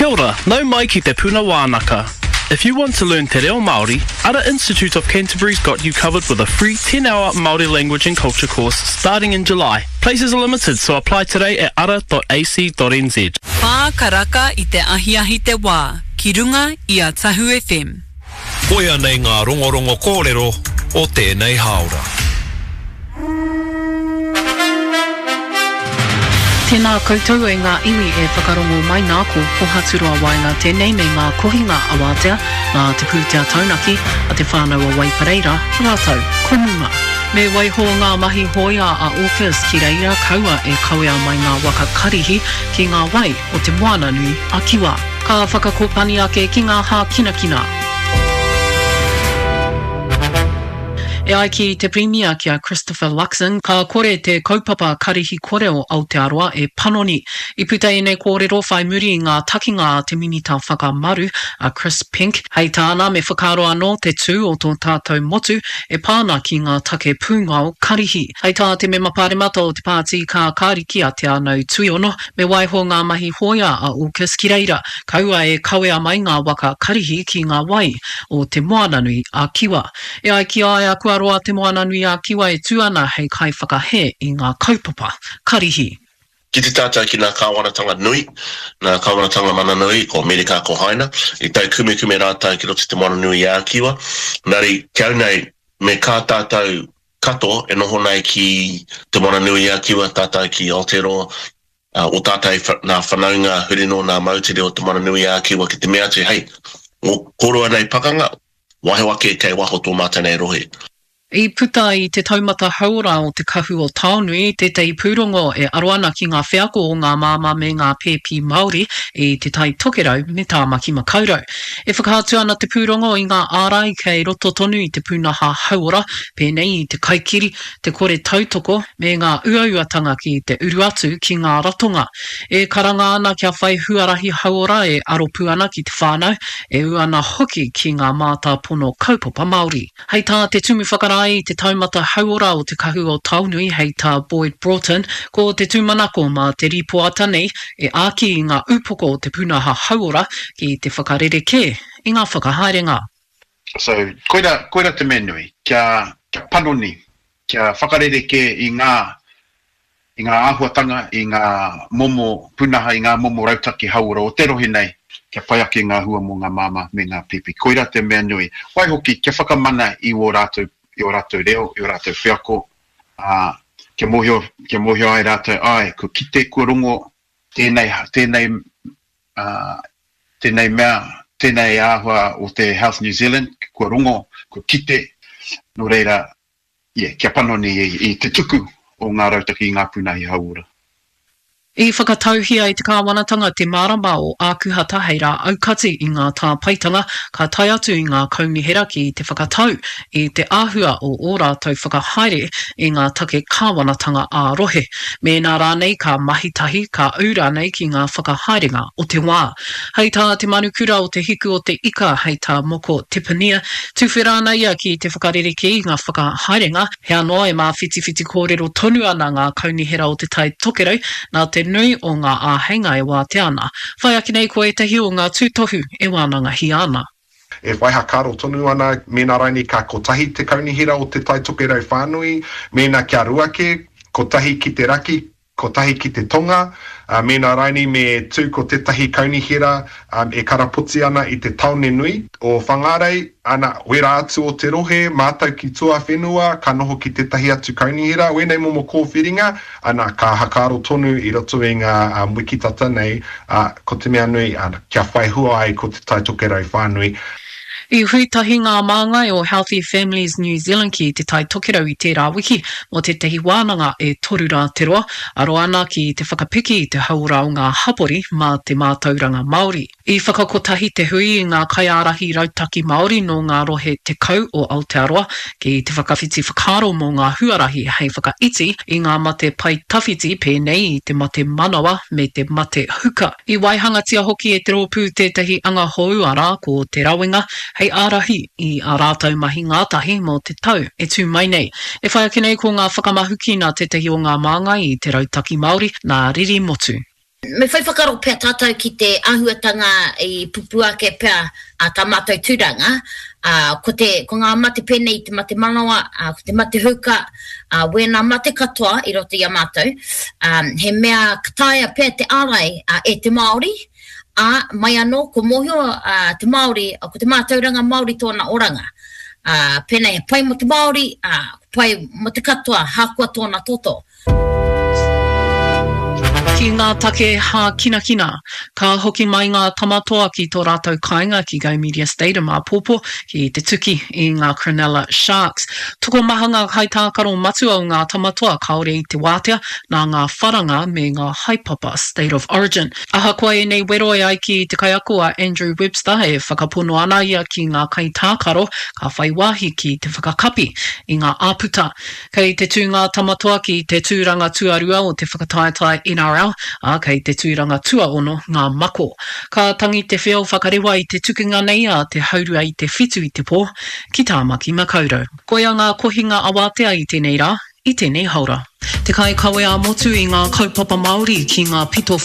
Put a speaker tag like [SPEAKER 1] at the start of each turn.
[SPEAKER 1] Kia ora, nau mai ki te puna wānaka. If you want to learn te reo Māori, Ara Institute of Canterbury's got you covered with a free 10-hour Māori language and culture course starting in July. Places are limited, so apply today at ara.ac.nz.
[SPEAKER 2] Whākaraka I te ahiahi te wā, ki runga I a Tahu FM.
[SPEAKER 3] Koia nei ngā rongorongo kōrero o tēnei haora.
[SPEAKER 4] Tēnā koutou e ngā iwi e whakarongo mai ngā ko pohaturua wainga tēnei me ngā kohinga awatea, ngā te pūtea taunaki, a te whānau a Waipareira, rātau, konunga. Me waiho ngā mahi hoia a Orcas ki reira kaua e kawea mai ngā waka karihi ki ngā wai o te moana nui a Kiwa. Ka whakakopani ake ki ngā hā kinakina. E ai ki te premia kia Christopher Luxon, ka kore te kaupapa karihi kore o Aotearoa e Panoni. I puta e nei kōrero whai muri ngā takinga a te minita whakamaru a Chris Pink. Hei tāna me whakaro anō te tū o tō tātou motu e pāna ki ngā take pūnga o karihi. Hei tā te me maparemata o te pāti ka kāriki a te anau tuiono, me waiho ngā mahi hoia a Orcas ki reira. Kaua e kawea mai ngā waka karihi ki ngā wai o te moana nui a Kiwa. E ai ki ai a roa te moana nui a Kiwa e tuana hei kai whakahe I ngā kaupapa karihi.
[SPEAKER 5] Ki te tātou ki nā kāwanatanga nui, nā kāwanatanga mana nui, ko Amerika ko Haina, I tai kume rātou ki roti te moana nui a Kiwa. Nari, kiau nei, me kā tātou kato e noho nei ki te moana nui a Kiwa, tātou ki Aotearoa, o tātou nā whanaunga hurino nā mautere o te moana nui a Kiwa ki te mea te, hei, o koroa nei pakanga, wahe wake kei waho tō mātanei rohe.
[SPEAKER 4] I puta I te taumata haura o te kahu o Taonui, te tei pūrongo e aroana ki ngā whiako o ngā māma me ngā pēpi Māori I te tai tokerau me tā maki makaurau. E whakahatu ana te pūrongo I ngā ārai kei roto tonu I te pūnaha haura, pēnei I te kaikiri, te kore tautoko me ngā uauatanga ki te uru atu ki ngā ratonga. E karanga ana kia whai huarahi haura e aropu ana ki te whānau, e uana hoki ki ngā mātā pono kaupapa Māori. Hei tā te tumu whakara I te taumata hauora o te kahu o Taunui hei tā Boyd Broughton, ko te tūmanako ma te ripoata nei e āki I ngā upoko o te punaha hauora ki te whakarereke I ngā whakahaerenga.
[SPEAKER 6] So, koira te menui, kia panoni, kia whakarereke I ngā āhuatanga, I ngā momo punaha, I ngā momo rautaki hauora o te rohi nei, kia pai ake ngā hua mo ngā mama me ngā pipi. Koira te mea nui, wai hoki, kia whakamana I o rātou reo, I o rātou whiako, kia mohio ai rātou ai, ko kite, kua rongo, tēnei mea, tēnei āhua o te Health New Zealand, kua rongo, ko kite, no reira, kia panoni I te tuku o ngā rautaki I ngā punahi haura. I whakatauhia I te kāwanatanga te marama o ākuhata hei rā aukati I ngā tāpaitanga ka tai atu I ngā kaunihera ki te whakatau I te āhua o ō rātou whakahaere I ngā take kāwanatanga ārohe. Me nā rānei ka mahitahi ka ura nei ki ngā whakahaerenga o te wā. Hei tā te manukura o te hiku o te ika hei tā moko Tipania, tuwhirana ia ki te whakarereke I ngā whakahaerenga, he anō e mā whiti kōrero tonu ana ngā kaunihera o te tai tokerau, nā te nui o ngā āhenga e wā te ana. Whai aki nei ko e tehi o ngā tūtohu e wānanga hi ana.
[SPEAKER 7] E waiha karo tonu ana, mēnā raini ka kotahi te kaunihira o te tai tokerau whānui, mēnā kia ruake, kotahi ki te raki, kotahi ki te tonga, mēnā raini me tū ko tetahi kaunihira e karaputi ana I te taone nui o whangarei, ana wera atu o te rohe, mātau ki tua whenua, ka noho ki tetahi atu kaunihira, wenei momo kōwhiringa, ana ka hakaro tonu I roto I ngā wikitata nei, ko te mea nui, kia whai hua ai ko te tai tokerau whānui.
[SPEAKER 4] I huitahi ngā māngai o Healthy Families New Zealand ki te tai tokerau I tērā wiki mo te tehi wānanga e toru rā te roa, aro ana ki te whakapiki I te haura o ngā hapori mā te mātauranga Māori. I whakakotahi te hui I ngā kaiārahi rautaki Māori no ngā rohe te kau o Aotearoa ki te whakawhiti whakaro mo ngā huarahi hei whakaiti I ngā mate pai tawhiti pēnei I te mate manawa me te mate huka. I waihangatia hoki e te rōpū tētahi anga houara ko te rawinga, hei ārahi I ā rātou mahi ngātahi mō te tau e tū mai nei. E whai ake nei ko ngā whakamahuki nā te tehi o ngā māngai I te rautaki Māori nā riri motu.
[SPEAKER 8] Me whai whakaro pia tātou ki te ahuatanga I pupua ke pia tā mātou tūranga. Ko ngā mate pēnei, te mate manawa, ko te mate huka, wēnā mate katoa I roto I a mātou. He mea kataia pia te ārai e te Māori. Mai anō, ko mohio te Māori, ko te mātauranga Māori tōna oranga. Pēnei, pai mo te Māori, pai mo te katoa, hākua tōna toto.
[SPEAKER 4] Ki ngā take hā kina, ka hoki mai ngā tamatoa ki tō rātou kāinga ki Go Media Stadium a Pōpō ki te tuki I ngā Cronulla Sharks. Tuko maha ngā haitākaro matua o ngā tamatoa kaore I te wātea nā ngā wharanga me ngā haipapa State of Origin. Aha koa e nei weroe ai ki te kaiako a Andrew Webster e whakapono ana ia ki ngā kaitākaro ka whai wāhi ki te whakakapi I ngā āputa. Kei te tū ngā tamatoa ki te tūranga tuarua o te whakataetai NRL kei te tūranga tuaono ngā mako. Ka tangi te whio whakarewa I te tukinga nei a te haurua I te whitu I te pō, ki tāmaki makaurau. Koia ngā kohinga awatea I tēnei rā, I tēnei haura. Te kai kawe a motu I ngā kaupapa Māori ki ngā pito